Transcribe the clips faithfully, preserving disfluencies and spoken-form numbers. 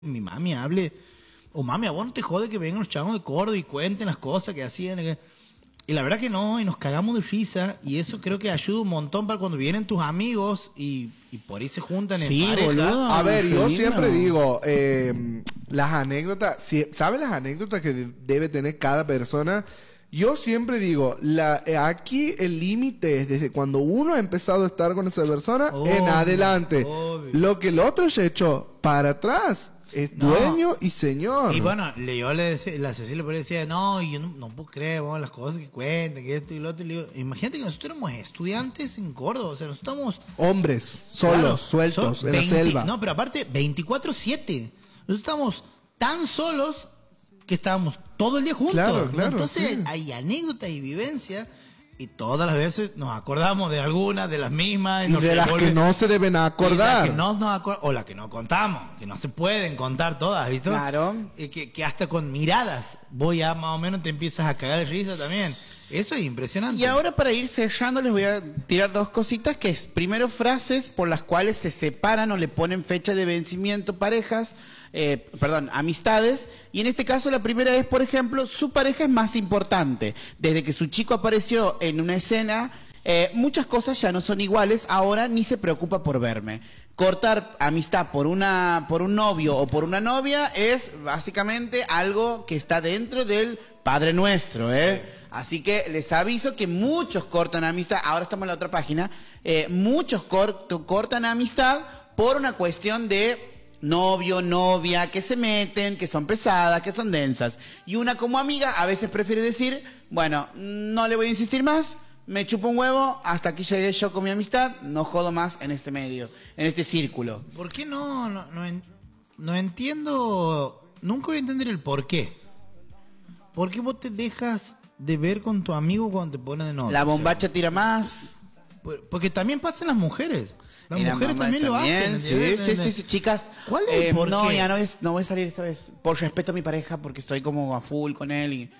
mi mami hable, o mami, a vos no te jode que vengan los chavos de Córdoba y cuenten las cosas que hacían. Y la verdad que no, y nos cagamos de risa, y eso creo que ayuda un montón para cuando vienen tus amigos y, y por ahí se juntan sí, en pareja. Boludo, a ver, yo sí, siempre no. digo, eh, las anécdotas, si, ¿sabes las anécdotas que de- debe tener cada persona? Yo siempre digo, la, eh, aquí el límite es desde cuando uno ha empezado a estar con esa persona Obvio, en adelante. obvio. Lo que el otro se hecho para atrás es No. dueño y señor. Y bueno, le, yo le decía, la Cecilia por ahí decía, no, yo no, no puedo creer, vamos, las cosas que cuentan, que esto y lo otro. Y le digo, imagínate que nosotros éramos estudiantes en Córdoba, o sea, nosotros estamos... Hombres, solos, Claro, sueltos, son en la veinte selva. No, pero aparte, veinticuatro siete. Nosotros estábamos tan solos que estábamos todo el día juntos. Claro, ¿no? claro, Entonces, sí. hay anécdotas y vivencias. Y todas las veces nos acordamos de algunas, de las mismas. Y nos de las que revuelve- no se deben y las acordar. que no nos acor- o las que no contamos, que no se pueden contar todas, ¿viste? Claro. Y que, que hasta con miradas, vos ya más o menos te empiezas a cagar de risa también. Eso es impresionante. Y ahora para ir cerrando les voy a tirar dos cositas, que es primero frases por las cuales se separan o le ponen fecha de vencimiento parejas, eh, perdón, amistades, y en este caso la primera es, por ejemplo, su pareja es más importante. Desde que su chico apareció en una escena, eh, muchas cosas ya no son iguales, ahora ni se preocupa por verme. Cortar amistad por una por un novio o por una novia es básicamente algo que está dentro del Padre Nuestro, ¿eh? Así que les aviso que muchos cortan amistad, ahora estamos en la otra página, eh, muchos cor- cortan amistad por una cuestión de novio, novia, que se meten, que son pesadas, que son densas. Y una como amiga a veces prefiere decir, bueno, no le voy a insistir más, me chupo un huevo, hasta aquí llegué yo con mi amistad, no jodo más en este medio, en este círculo. ¿Por qué no? No, no, en- no entiendo. Nunca voy a entender el por qué. ¿Por qué vos te dejas de ver con tu amigo cuando te pones de novio? La bombacha tira más. Por- Porque también pasa en las mujeres. Las Y la mujeres mamá también, lo hacen. Sí, sí, sí, sí, chicas. ¿Cuál es el eh, por No, qué? ya no, es, no voy a salir esta vez. Por respeto a mi pareja, porque estoy como a full con él. Y...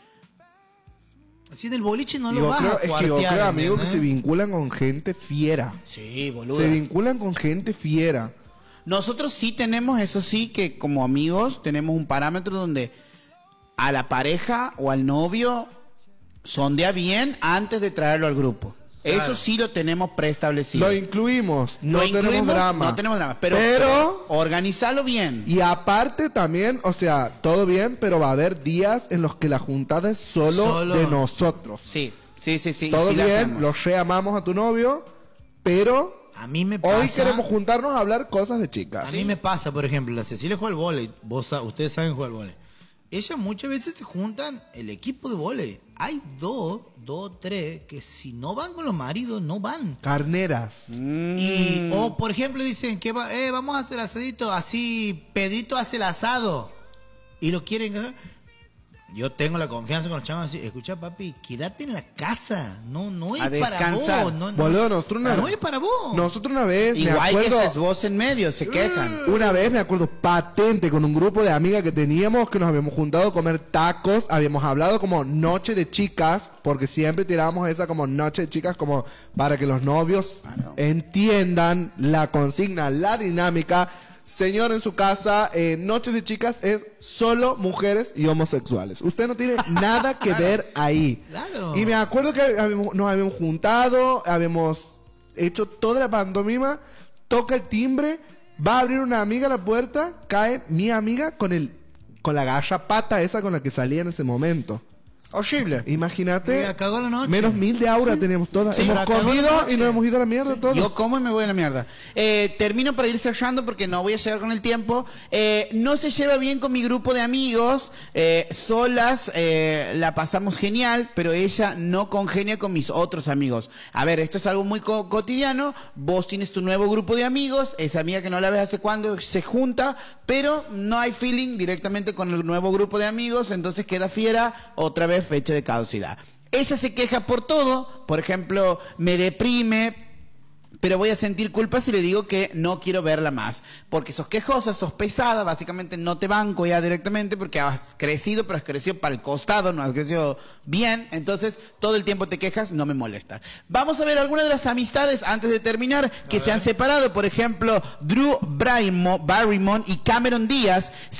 Así en el boliche no lo Yo vas creo, a es que yo cuartear, creo, amigos, que ¿entendés? se vinculan con gente fiera. Sí, boludo. Se vinculan con gente fiera. Nosotros sí tenemos, eso sí, que como amigos tenemos un parámetro donde a la pareja o al novio sondea bien antes de traerlo al grupo. Claro. Eso sí lo tenemos preestablecido. Lo incluimos, no Lo tenemos incluimos, drama. No tenemos drama. Pero, Pero- organizarlo bien. Y aparte también, o sea, todo bien, pero va a haber días en los que la juntada es solo, Solo- de nosotros. Sí, sí, sí, sí. Todo sí la bien, hacemos. lo reamamos a tu novio, pero A mí me pasa... hoy queremos juntarnos a hablar cosas de chicas. A mí me pasa, por ejemplo, la Cecilia juega al vóley. Vos, sa- ustedes saben jugar al vóley. Ellas muchas veces se juntan el equipo de vóley. Hay dos, dos, tres, que si no van con los maridos, no van. Carneras. Mm. Y, o por ejemplo dicen que va, eh, vamos a hacer asadito, así Pedrito hace el asado. Y lo quieren hacer. Yo tengo la confianza con los chavos así, escucha papi, quédate en la casa. No, no es A para descansar. vos. No, no, Boludo, nosotros una, no es para vos. nosotros una vez, me Igual que acuerdo, estés vos en medio, se quejan. una vez me acuerdo patente con un grupo de amigas que teníamos que nos habíamos juntado a comer tacos, habíamos hablado como noche de chicas, porque siempre tirábamos esa como noche de chicas como para que los novios Claro. entiendan la consigna, la dinámica. Señor, en su casa, eh, Noches de Chicas es solo mujeres y homosexuales. Usted no tiene nada que ver ahí. Claro. Y me acuerdo que habíamos- nos habíamos juntado, habíamos hecho toda la pantomima, toca el timbre, va a abrir una amiga la puerta, cae mi amiga con el con la gallapata esa con la que salía en ese momento. Horrible. Imagínate, Mira, cagó la noche. menos mil de aura tenemos todas. Sí, Hemos pero cagó la comido noche. y nos hemos ido a la mierda todos. Yo como y me voy a la mierda. Eh, termino para ir cerrando porque no voy a llegar con el tiempo. Eh, no se lleva bien con mi grupo de amigos. Eh, solas eh, la pasamos genial, pero ella no congenia con mis otros amigos. A ver, esto es algo muy co- cotidiano. Vos tienes tu nuevo grupo de amigos. Esa amiga que no la ves hace cuando se junta, pero no hay feeling directamente con el nuevo grupo de amigos. Entonces queda fiera, otra vez fecha de caducidad. Ella se queja por todo, por ejemplo, me deprime pero voy a sentir culpa si le digo que no quiero verla más. Porque sos quejosa, sos pesada, básicamente no te banco ya directamente porque has crecido, pero has crecido para el costado, no has crecido bien. Entonces, todo el tiempo te quejas, no me molesta. Vamos a ver algunas de las amistades antes de terminar que se han separado. Por ejemplo, Drew Barrymore y Cameron Díaz